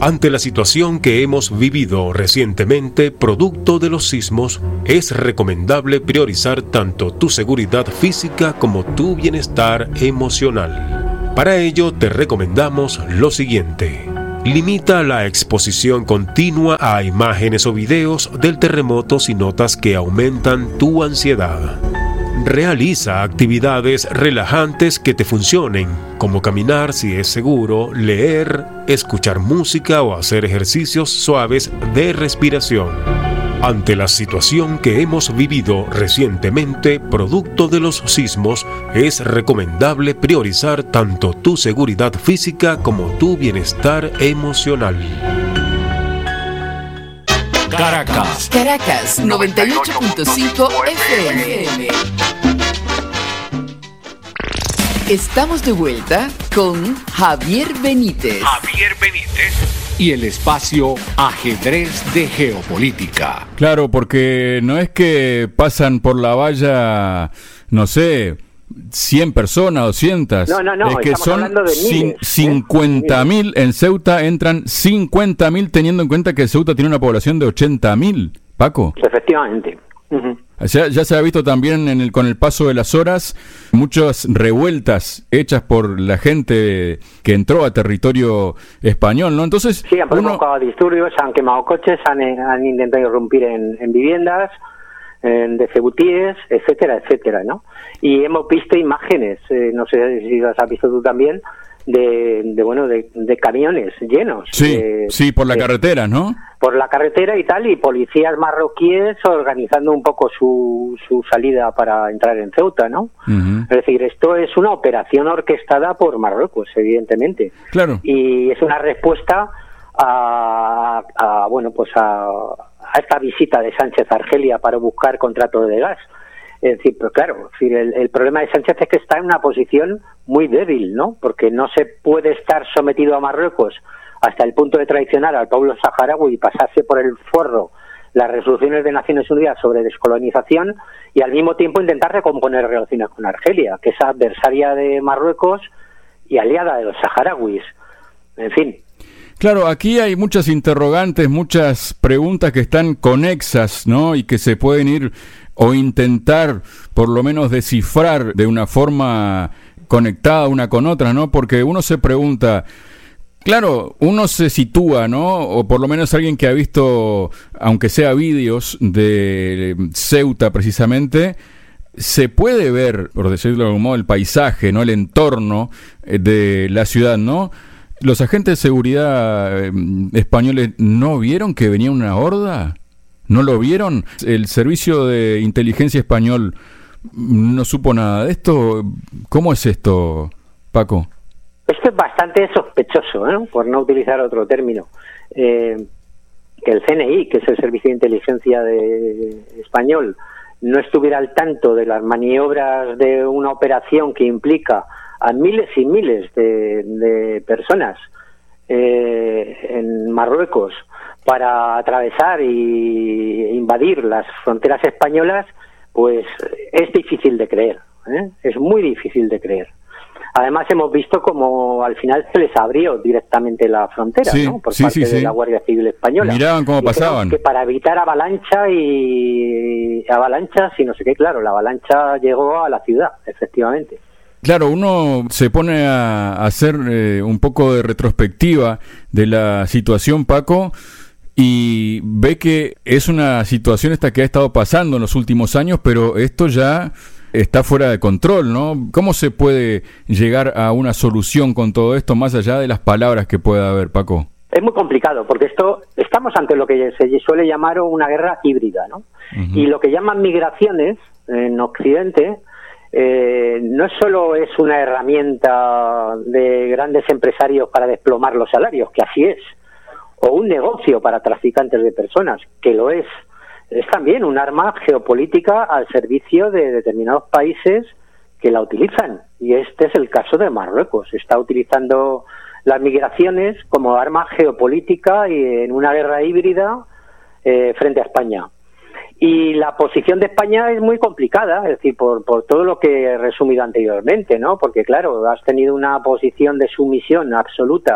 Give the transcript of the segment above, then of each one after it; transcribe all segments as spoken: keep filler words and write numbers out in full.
Ante la situación que hemos vivido recientemente, producto de los sismos, es recomendable priorizar tanto tu seguridad física como tu bienestar emocional. Para ello, te recomendamos lo siguiente. Limita la exposición continua a imágenes o videos del terremoto si notas que aumentan tu ansiedad. Realiza actividades relajantes que te funcionen, como caminar si es seguro, leer, escuchar música o hacer ejercicios suaves de respiración. Ante la situación que hemos vivido recientemente, producto de los sismos, es recomendable priorizar tanto tu seguridad física como tu bienestar emocional. Caracas. Caracas, noventa y ocho punto cinco F M. Estamos de vuelta con Javier Benítez. Javier Benítez. Y el espacio Ajedrez de Geopolítica. Claro, porque no es que pasan por la valla, no sé, cien personas, doscientas. No, no, no, es que son hablando de miles, cincuenta mil. ¿eh? En Ceuta entran cincuenta mil, teniendo en cuenta que Ceuta tiene una población de ochenta mil. Paco. Efectivamente. Uh-huh. O sea, ya se ha visto también en el, con el paso de las horas muchas revueltas hechas por la gente que entró a territorio español, ¿no? Entonces, sí, han provocado uno... disturbios, han quemado coches, han, han intentado irrumpir en, en viviendas, en de cebutíes, etcétera, etcétera, ¿no? Y hemos visto imágenes, eh, no sé si las has visto tú también, de, de bueno, de, de camiones llenos. Sí, de, sí, por la de, carretera, ¿no? Por la carretera y tal, y policías marroquíes organizando un poco su, su salida para entrar en Ceuta, ¿no? Uh-huh. Es decir, esto es una operación orquestada por Marruecos, evidentemente. Claro. Y es una respuesta a, a bueno, pues a, a esta visita de Sánchez a Argelia para buscar contratos de gas. Es decir, pues claro, es decir, el, el problema de Sánchez es que está en una posición muy débil, ¿no? Porque no se puede estar sometido a Marruecos hasta el punto de traicionar al pueblo saharaui y pasarse por el forro las resoluciones de Naciones Unidas sobre descolonización y al mismo tiempo intentar recomponer relaciones con Argelia, que es adversaria de Marruecos y aliada de los saharauis. En fin. Claro, aquí hay muchas interrogantes, muchas preguntas que están conexas, ¿no? Y que se pueden ir o intentar por lo menos descifrar de una forma conectada una con otra, ¿no? Porque uno se pregunta, claro, uno se sitúa, ¿no? O por lo menos alguien que ha visto, aunque sea vídeos de Ceuta precisamente, se puede ver, por decirlo de algún modo, el paisaje, ¿no? El entorno de la ciudad, ¿no? ¿Los agentes de seguridad eh, españoles no vieron que venía una horda? ¿No lo vieron? ¿El servicio de inteligencia español no supo nada de esto? ¿Cómo es esto, Paco? Esto es bastante sospechoso, ¿eh? Por no utilizar otro término. Eh, que el C N I, que es el Servicio de Inteligencia de español, no estuviera al tanto de las maniobras de una operación que implica a miles y miles de, de personas eh, en Marruecos para atravesar y invadir las fronteras españolas, pues es difícil de creer, ¿eh? Es muy difícil de creer. Además hemos visto como al final se les abrió directamente la frontera, sí, ¿no? Por sí, parte sí, de sí. la Guardia Civil Española. Miraban cómo y pasaban. Que para evitar avalancha y avalanchas y no sé qué, claro, la avalancha llegó a la ciudad, efectivamente. Claro, uno se pone a hacer eh, un poco de retrospectiva de la situación, Paco, y ve que es una situación esta que ha estado pasando en los últimos años, pero esto ya está fuera de control, ¿no? ¿Cómo se puede llegar a una solución con todo esto, más allá de las palabras que pueda haber, Paco? Es muy complicado, porque esto estamos ante lo que se suele llamar una guerra híbrida, ¿no? Uh-huh. Y lo que llaman migraciones en Occidente eh, no solo es una herramienta de grandes empresarios para desplomar los salarios, que así es, o un negocio para traficantes de personas, que lo es, es también un arma geopolítica al servicio de determinados países que la utilizan. Y este es el caso de Marruecos. Está utilizando las migraciones como arma geopolítica y en una guerra híbrida eh, frente a España. Y la posición de España es muy complicada, es decir, por, por todo lo que he resumido anteriormente, ¿no? Porque, claro, has tenido una posición de sumisión absoluta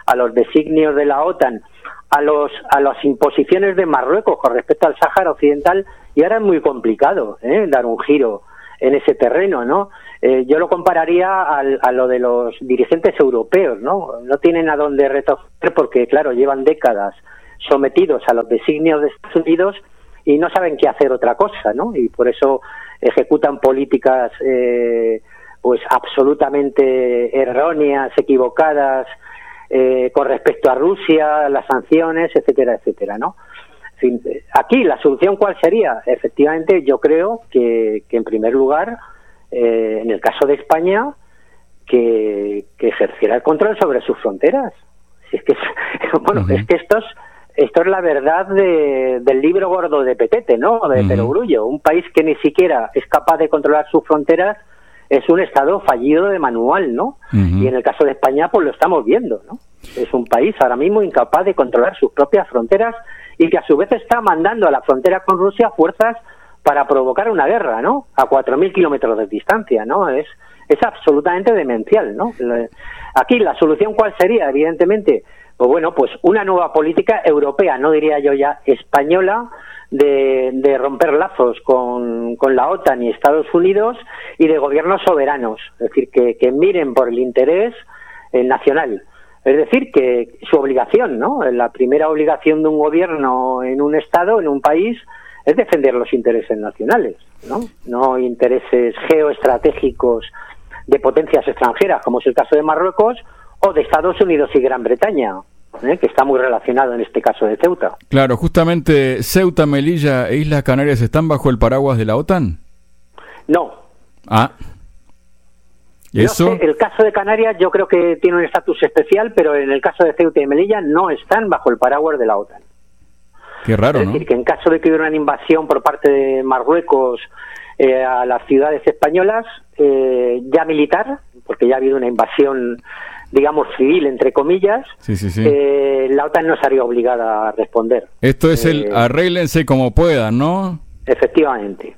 a los designios de la OTAN, a los a las imposiciones de Marruecos con respecto al Sáhara Occidental, y ahora es muy complicado ¿eh? dar un giro en ese terreno, ¿no? Eh, yo lo compararía al, a lo de los dirigentes europeos, ¿no? No tienen a dónde retorcer porque, claro, llevan décadas sometidos a los designios de Estados Unidos y no saben qué hacer otra cosa, ¿no? Y por eso ejecutan políticas eh, pues absolutamente erróneas, equivocadas, eh, con respecto a Rusia, las sanciones, etcétera, etcétera, ¿no? En fin, aquí la solución ¿cuál sería? Efectivamente, yo creo que, que en primer lugar, eh, en el caso de España, que, que ejerciera el control sobre sus fronteras. Si es que bueno, uh-huh. es que estos Esto es la verdad de, del libro gordo de Petete, ¿no? De uh-huh. Perogrullo. Un país que ni siquiera es capaz de controlar sus fronteras es un Estado fallido de manual, ¿no? Uh-huh. Y en el caso de España, pues lo estamos viendo, ¿no? Es un país ahora mismo incapaz de controlar sus propias fronteras y que a su vez está mandando a la frontera con Rusia fuerzas para provocar una guerra, ¿no? A cuatro mil kilómetros de distancia, ¿no? Es, es absolutamente demencial, ¿no? Aquí la solución ¿cuál sería? Evidentemente, pues bueno, pues una nueva política europea, no diría yo ya española, de, de romper lazos con, con la OTAN y Estados Unidos y de gobiernos soberanos, es decir, que, que miren por el interés eh, nacional. Es decir, que su obligación, ¿no? La primera obligación de un gobierno en un Estado, en un país, es defender los intereses nacionales, ¿no? No intereses geoestratégicos de potencias extranjeras, como es el caso de Marruecos, o de Estados Unidos y Gran Bretaña, ¿eh? Que está muy relacionado en este caso de Ceuta. Claro, justamente Ceuta, Melilla e Islas Canarias están bajo el paraguas de la OTAN. No. Ah. ¿Eso? No sé, el caso de Canarias yo creo que tiene un estatus especial, pero en el caso de Ceuta y Melilla no están bajo el paraguas de la OTAN. Qué raro, ¿no? Es decir, que en caso de que hubiera una invasión por parte de Marruecos eh, a las ciudades españolas, eh, ya militar, porque ya ha habido una invasión, digamos, civil, entre comillas, sí, sí, sí. Eh, la OTAN no estaría obligada a responder. Esto es eh, el arréglense como puedan, ¿no? Efectivamente.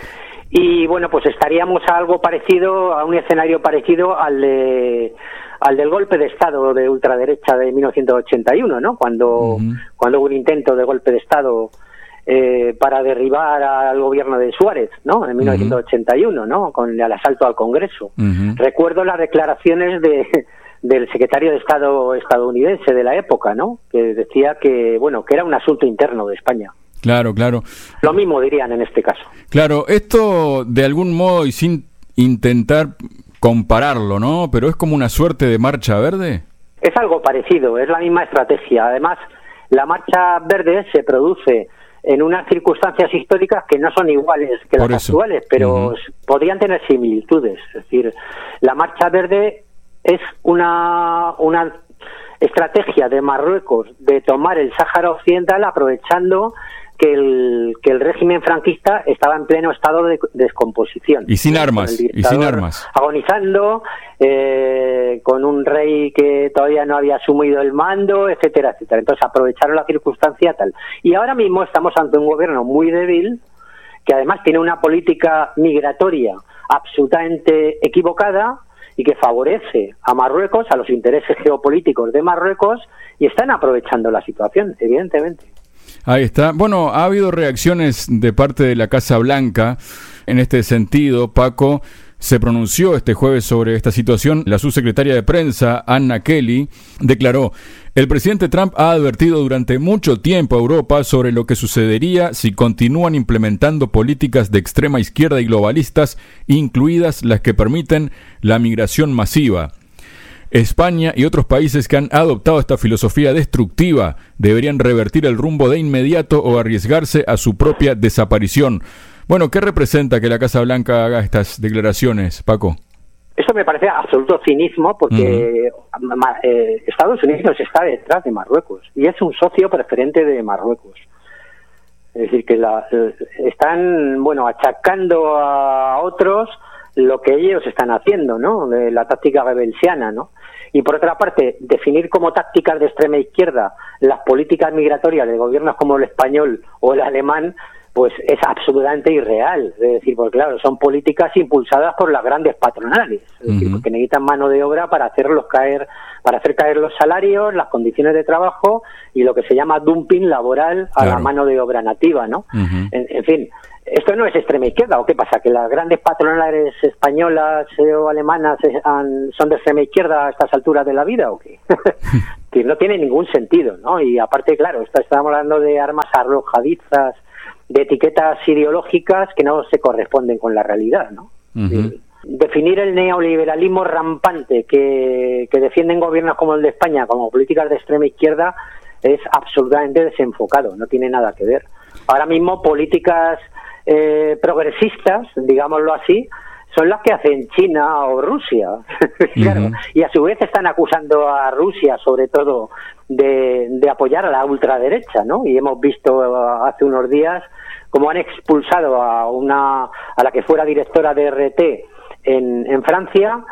Y bueno, pues estaríamos a algo parecido, a un escenario parecido al de al del golpe de Estado de ultraderecha de mil novecientos ochenta y uno, ¿no? Cuando, uh-huh. cuando hubo un intento de golpe de Estado eh, para derribar al gobierno de Suárez, ¿no? En mil novecientos ochenta y uno, ¿no? Con el asalto al Congreso. Uh-huh. Recuerdo las declaraciones de del secretario de Estado estadounidense de la época, ¿no? Que decía que, bueno, que era un asunto interno de España. Claro, claro. Lo mismo dirían en este caso. Claro, esto de algún modo y sin intentar compararlo, ¿no? Pero es como una suerte de marcha verde. Es algo parecido, es la misma estrategia. Además, la marcha verde se produce en unas circunstancias históricas que no son iguales que Por las eso. actuales, pero uh-huh. podrían tener similitudes. Es decir, la marcha verde es una una estrategia de Marruecos de tomar el Sáhara Occidental aprovechando que el que el régimen franquista estaba en pleno estado de descomposición. Y sin armas, y sin armas. Agonizando, eh, con un rey que todavía no había asumido el mando, etcétera, etcétera. Entonces aprovecharon la circunstancia tal. Y ahora mismo estamos ante un gobierno muy débil, que además tiene una política migratoria absolutamente equivocada, y que favorece a Marruecos, a los intereses geopolíticos de Marruecos, y están aprovechando la situación, evidentemente. Ahí está. Bueno, ha habido reacciones de parte de la Casa Blanca en este sentido. Paco se pronunció este jueves sobre esta situación. La subsecretaria de prensa, Anna Kelly, declaró: el presidente Trump ha advertido durante mucho tiempo a Europa sobre lo que sucedería si continúan implementando políticas de extrema izquierda y globalistas, incluidas las que permiten la migración masiva. España y otros países que han adoptado esta filosofía destructiva deberían revertir el rumbo de inmediato o arriesgarse a su propia desaparición. Bueno, ¿qué representa que la Casa Blanca haga estas declaraciones, Paco? Eso me parece absoluto cinismo porque uh-huh. eh, Estados Unidos está detrás de Marruecos y es un socio preferente de Marruecos. Es decir, que la, eh, están, bueno, achacando a otros lo que ellos están haciendo, ¿no? De la táctica rebelsiana, ¿no? Y por otra parte, definir como tácticas de extrema izquierda las políticas migratorias de gobiernos como el español o el alemán, pues es absolutamente irreal. Es decir, porque claro, son políticas impulsadas por las grandes patronales, es decir, uh-huh. porque necesitan mano de obra para hacerlos caer, para hacer caer los salarios, las condiciones de trabajo y lo que se llama dumping laboral a claro. la mano de obra nativa, ¿no? Uh-huh. En, en fin, ¿esto no es extrema izquierda o qué pasa? ¿Que las grandes patronales españolas eh, o alemanas eh, han, son de extrema izquierda a estas alturas de la vida o qué? Que no tiene ningún sentido, ¿no? Y aparte, claro, esto, estamos hablando de armas arrojadizas, de etiquetas ideológicas que no se corresponden con la realidad, ¿no? Uh-huh. Definir el neoliberalismo rampante que, que defienden gobiernos como el de España como políticas de extrema izquierda es absolutamente desenfocado, no tiene nada que ver. Ahora mismo políticas eh, progresistas, digámoslo así, son las que hacen China o Rusia. Claro. Uh-huh. Y a su vez están acusando a Rusia, sobre todo, de, de apoyar a la ultraderecha, ¿no? Y hemos visto hace unos días cómo han expulsado a una a la que fuera directora de R T en, en Francia,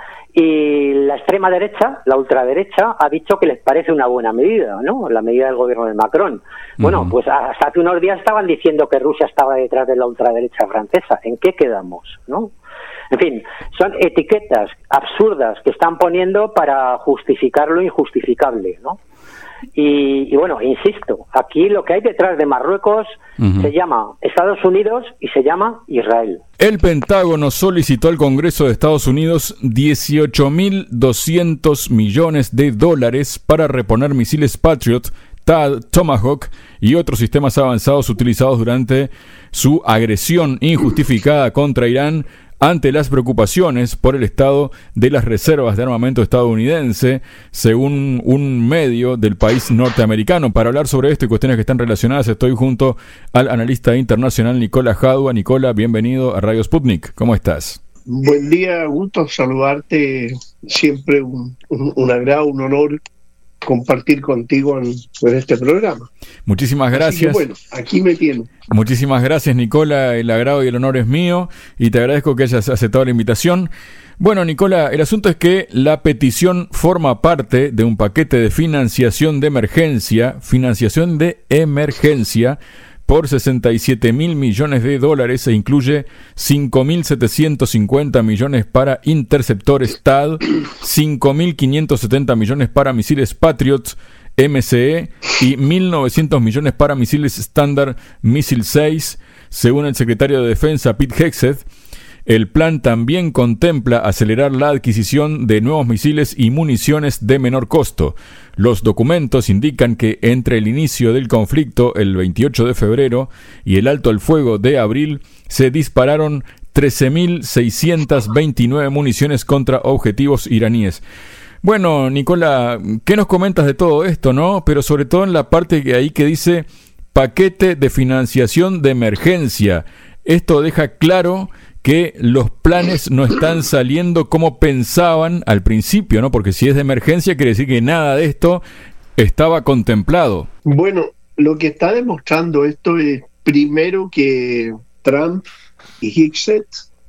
y la extrema derecha, la ultraderecha, ha dicho que les parece una buena medida, ¿no? La medida del gobierno de Macron. Bueno, uh-huh. pues hasta hace unos días estaban diciendo que Rusia estaba detrás de la ultraderecha francesa. ¿En qué quedamos, no? En fin, son etiquetas absurdas que están poniendo para justificar lo injustificable, ¿no? Y, y bueno, insisto, aquí lo que hay detrás de Marruecos uh-huh. se llama Estados Unidos y se llama Israel. El Pentágono solicitó al Congreso de Estados Unidos dieciocho mil doscientos millones de dólares para reponer misiles Patriot, T A D, Tomahawk y otros sistemas avanzados utilizados durante su agresión injustificada contra Irán, ante las preocupaciones por el estado de las reservas de armamento estadounidense, según un medio del país norteamericano. Para hablar sobre esto y cuestiones que están relacionadas, estoy junto al analista internacional Nicola Jadua. Nicola, bienvenido a Radio Sputnik. ¿Cómo estás? Buen día, gusto saludarte. Siempre un, un, un agrado, un honor compartir contigo en, en este programa. Muchísimas gracias. Así que, bueno, aquí me tiene. Muchísimas gracias, Nicola. El agrado y el honor es mío y te agradezco que hayas aceptado la invitación. Bueno, Nicola, el asunto es que la petición forma parte de un paquete de financiación de emergencia, financiación de emergencia por sesenta y siete mil millones de dólares e incluye cinco mil setecientos cincuenta millones para interceptores T A D, cinco mil quinientos setenta millones para misiles Patriot M C E y mil novecientos millones para misiles Standard Missile seis, según el secretario de Defensa Pete Hegseth. El plan también contempla acelerar la adquisición de nuevos misiles y municiones de menor costo. Los documentos indican que entre el inicio del conflicto, el veintiocho de febrero, y el alto al fuego de abril, se dispararon trece mil seiscientas veintinueve municiones contra objetivos iraníes. Bueno, Nicola, ¿qué nos comentas de todo esto, no? Pero sobre todo en la parte que ahí que dice paquete de financiación de emergencia. Esto deja claro que los planes no están saliendo como pensaban al principio, ¿no? Porque si es de emergencia quiere decir que nada de esto estaba contemplado. Bueno, lo que está demostrando esto es primero que Trump y Hegseth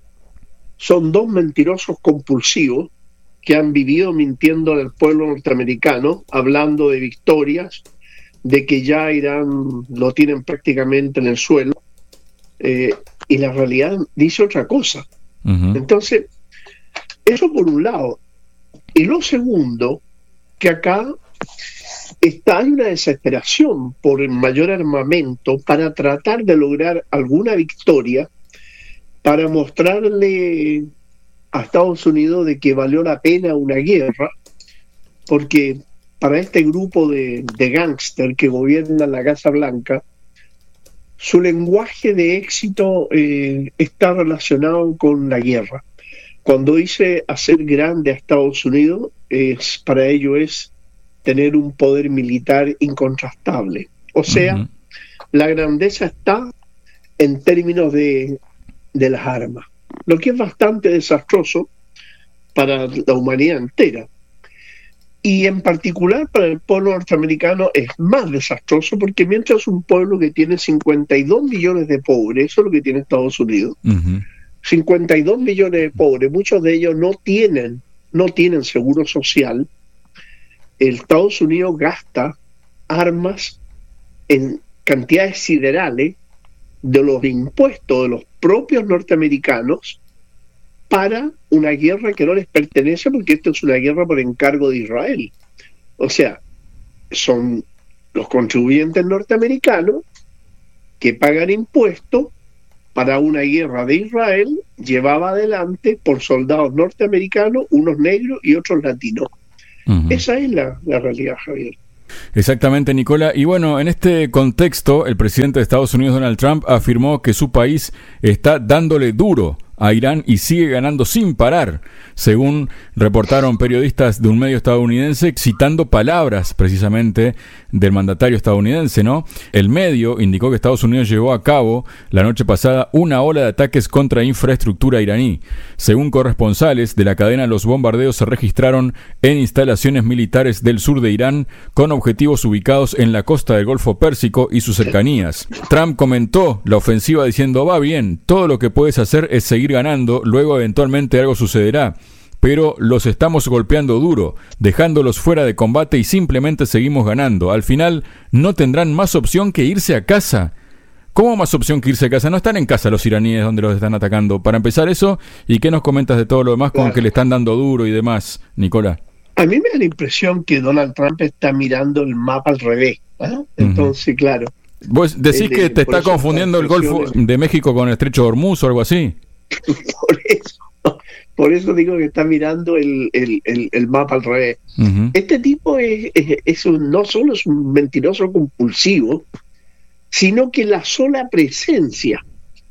son dos mentirosos compulsivos que han vivido mintiendo al pueblo norteamericano, hablando de victorias, de que ya Irán lo tienen prácticamente en el suelo, eh, y la realidad dice otra cosa. Uh-huh. Entonces, eso por un lado. Y lo segundo, que acá está hay una desesperación por el mayor armamento para tratar de lograr alguna victoria, para mostrarle a Estados Unidos de que valió la pena una guerra, porque para este grupo de, de gángster que gobierna la Casa Blanca, su lenguaje de éxito eh, está relacionado con la guerra. Cuando dice hacer grande a Estados Unidos, es, para ello es tener un poder militar incontrastable. O sea, uh-huh. la grandeza está en términos de, de las armas, lo que es bastante desastroso para la humanidad entera. Y en particular para el pueblo norteamericano es más desastroso, porque mientras un pueblo que tiene cincuenta y dos millones de pobres, eso es lo que tiene Estados Unidos, uh-huh. cincuenta y dos millones de pobres, muchos de ellos no tienen, no tienen seguro social, el Estados Unidos gasta armas en cantidades siderales de los impuestos de los propios norteamericanos para una guerra que no les pertenece, porque esto es una guerra por encargo de Israel. O sea, son los contribuyentes norteamericanos que pagan impuestos para una guerra de Israel llevada adelante por soldados norteamericanos, unos negros y otros latinos. Uh-huh. Esa es la, la realidad, Javier. Exactamente, Nicola. Y bueno, en este contexto, el presidente de Estados Unidos, Donald Trump, afirmó que su país está dándole duro a Irán y sigue ganando sin parar, según reportaron periodistas de un medio estadounidense, citando palabras precisamente del mandatario estadounidense, ¿no? El medio indicó que Estados Unidos llevó a cabo la noche pasada una ola de ataques contra infraestructura iraní. Según corresponsales de la cadena, los bombardeos se registraron en instalaciones militares del sur de Irán con objetivos ubicados en la costa del Golfo Pérsico y sus cercanías. Trump comentó la ofensiva diciendo: va bien, todo lo que puedes hacer es seguir ganando, luego eventualmente algo sucederá, pero los estamos golpeando duro, dejándolos fuera de combate y simplemente seguimos ganando. Al final no tendrán más opción que irse a casa. ¿Cómo más opción que irse a casa? No están en casa los iraníes donde los están atacando. Para empezar eso, ¿y qué nos comentas de todo lo demás con claro. que le están dando duro y demás, Nicolás? A mí me da la impresión que Donald Trump está mirando el mapa al revés, ¿eh? Entonces, uh-huh. claro. ¿Vos decís el, que te está confundiendo el Golfo de México con el Estrecho de Hormuz o algo así? Por eso, por eso digo que está mirando el, el, el, el mapa al revés. Uh-huh. Este tipo es, es, es un, no solo es un mentiroso compulsivo, sino que la sola presencia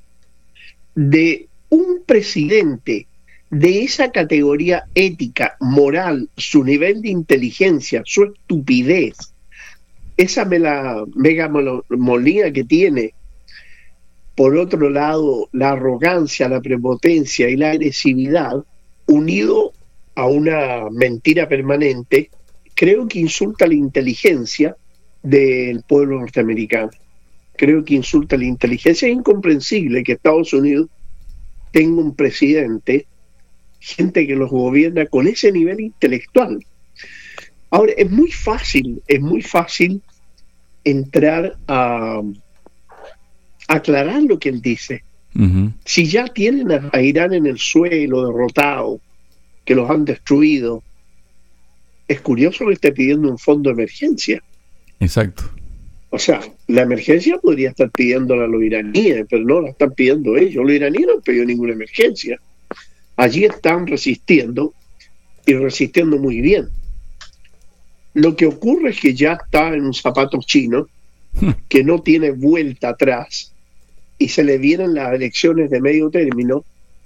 de un presidente de esa categoría ética, moral, su nivel de inteligencia, su estupidez, esa mela, megamonía que tiene, por otro lado, la arrogancia, la prepotencia y la agresividad, unido a una mentira permanente, creo que insulta la inteligencia del pueblo norteamericano. Creo que insulta la inteligencia. Es incomprensible que Estados Unidos tenga un presidente, gente que los gobierna con ese nivel intelectual. Ahora, es muy fácil, es muy fácil entrar a aclarar lo que él dice. Uh-huh. Si ya tienen a, a Irán en el suelo, derrotado, que los han destruido, es curioso que esté pidiendo un fondo de emergencia. Exacto. O sea, la emergencia podría estar pidiéndola a los iraníes, pero no la están pidiendo ellos. Los iraníes no han pedido ninguna emergencia. Allí están resistiendo y resistiendo muy bien. Lo que ocurre es que ya está en un zapato chino que no tiene vuelta atrás y se le vienen las elecciones de medio término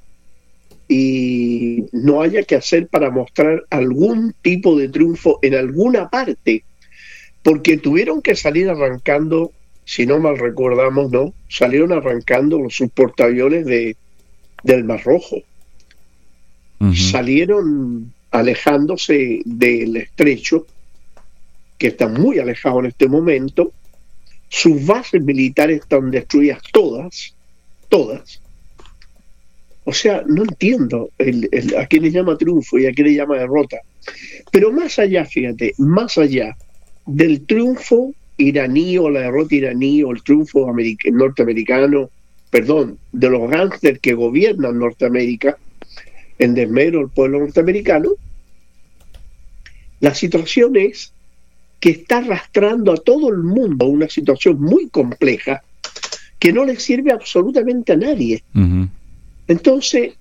y no haya que hacer para mostrar algún tipo de triunfo en alguna parte, porque tuvieron que salir arrancando, si no mal recordamos, ¿no? Salieron arrancando sus portaaviones de, del Mar Rojo. Uh-huh. Salieron alejándose del estrecho, que está muy alejado en este momento. Sus bases militares están destruidas todas, todas. O sea, no entiendo el, el, a qué le llama triunfo y a qué le llama derrota. Pero más allá, fíjate, más allá del triunfo iraní o la derrota iraní o el triunfo americ- norteamericano, perdón, de los gángsters que gobiernan Norteamérica, en desmedro del pueblo norteamericano, la situación es que está arrastrando a todo el mundo a una situación muy compleja que no le sirve absolutamente a nadie. Uh-huh. Entonces,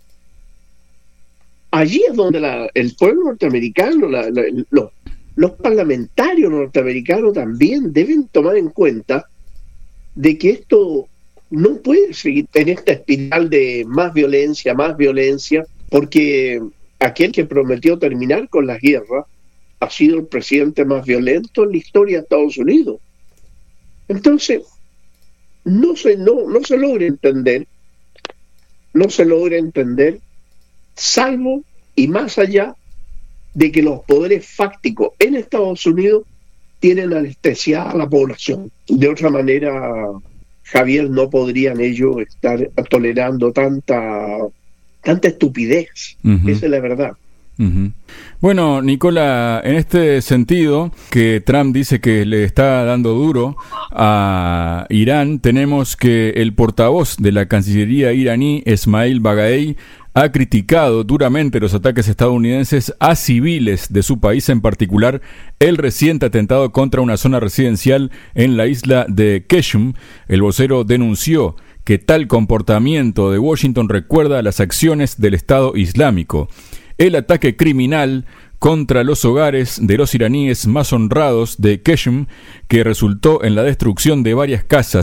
allí es donde la, el pueblo norteamericano, la, la, los, los parlamentarios norteamericanos también deben tomar en cuenta de que esto no puede seguir en esta espiral de más violencia, más violencia, porque aquel que prometió terminar con la guerra ha sido el presidente más violento en la historia de Estados Unidos. Entonces, no se, no, no se logra entender, no se logra entender, salvo y más allá de que los poderes fácticos en Estados Unidos tienen anestesiada a la población. De otra manera, Javier, no podrían ellos estar tolerando tanta, tanta estupidez. Uh-huh. Esa es la verdad. Uh-huh. Bueno, Nicola, en este sentido, que Trump dice que le está dando duro a Irán, tenemos que el portavoz de la Cancillería iraní, Esmail Baghaei, ha criticado duramente los ataques estadounidenses a civiles de su país, en particular el reciente atentado contra una zona residencial en la isla de Qeshm. El vocero denunció que tal comportamiento de Washington recuerda a las acciones del Estado Islámico. El ataque criminal contra los hogares de los iraníes más honrados de Qeshm, que resultó en la destrucción de varias casas